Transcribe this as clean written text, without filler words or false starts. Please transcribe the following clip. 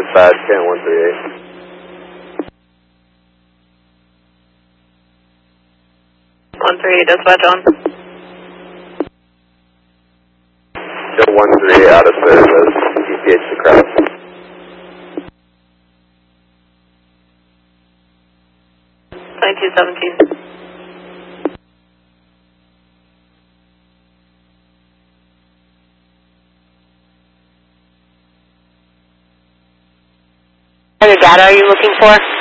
dispatch, Kent 138. 138 dispatch on. Kent 138 out of service, EPH to cross. $92.17. What other data are you looking for?